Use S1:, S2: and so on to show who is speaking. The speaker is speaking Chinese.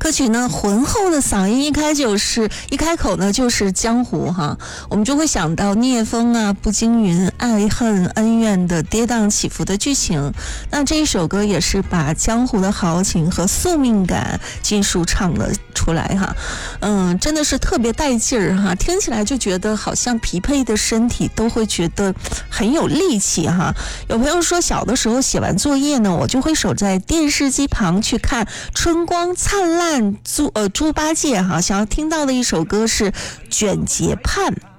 S1: 歌曲呢浑厚的嗓音一开口呢就是江湖哈，我们就会想到聂风啊、步惊云爱恨恩怨的跌宕起伏的剧情。那这一首歌也是把江湖的豪情和宿命感尽数唱了出来哈，真的是特别带劲儿哈，听起来就觉得好像疲惫的身体都会觉得很有力气哈。有朋友说小的时候写完作业呢，我就会守在电视机旁去看春光灿烂猪八戒哈，想要听到的一首歌是《卷睫盼》。